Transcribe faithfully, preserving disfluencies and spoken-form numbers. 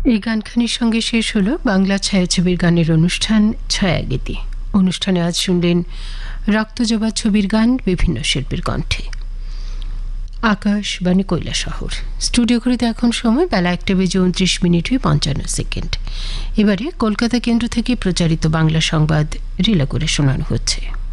এই গানখানির সঙ্গে শেষ হলো বাংলা ছায়াছবির গানের অনুষ্ঠান ছায়াগীতি। অনুষ্ঠানে আজ শুনলেন রক্তজবা ছবির গান বিভিন্ন শিল্পীর কণ্ঠে। আকাশবাণী কৈলাসহর। স্টুডিও ঘড়িতে এখন সময় বেলা একটা বেজে উনত্রিশ মিনিট হয়ে পঞ্চান্ন সেকেন্ড। এবারে কলকাতা কেন্দ্র থেকে প্রচারিত বাংলা সংবাদ রিলে করে শোনানো হচ্ছে।